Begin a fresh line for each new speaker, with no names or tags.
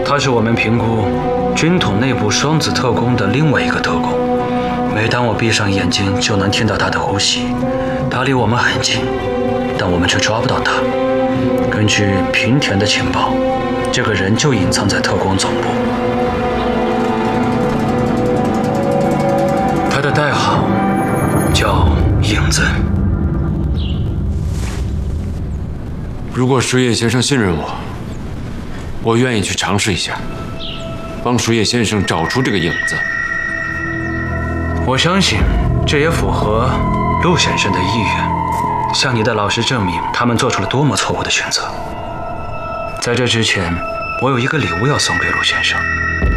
他是我们评估军统内部双子特工的另外一个特工。每当我闭上眼睛，就能听到他的呼吸。他离我们很近，但我们却抓不到他。根据平田的情报，这个人就隐藏在特工总部。他的代号叫影子。
如果水野先生信任我，我愿意去尝试一下，帮水野先生找出这个影子。
我相信这也符合陆先生的意愿，向你的老师证明他们做出了多么错误的选择。在这之前，我有一个礼物要送给陆先生。